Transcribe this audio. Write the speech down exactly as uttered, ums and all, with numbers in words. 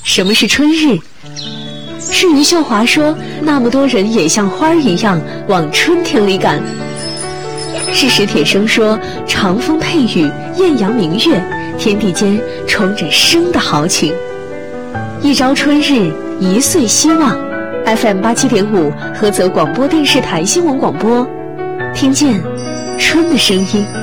什么是春日？是余秀华说，那么多人也像花儿一样往春天里赶。是史铁生说，长风配雨，艳阳明月，天地间充着生的豪情。一朝春日，一岁希望。F M 八七点五，菏泽广播电视台新闻广播，听见春的声音。